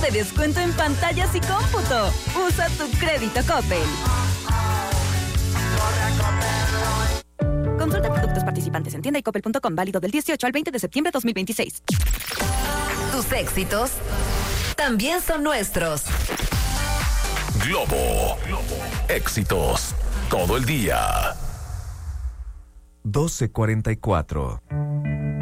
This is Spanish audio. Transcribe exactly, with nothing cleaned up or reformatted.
de descuento en pantallas y cómputo. Usa tu crédito Coppel. Consulta productos participantes en tienda y coppel punto com, válido del dieciocho al veinte de septiembre de dos mil veintiséis. Tus éxitos también son nuestros. Globo. Éxitos todo el día. doce cuarenta y cuatro.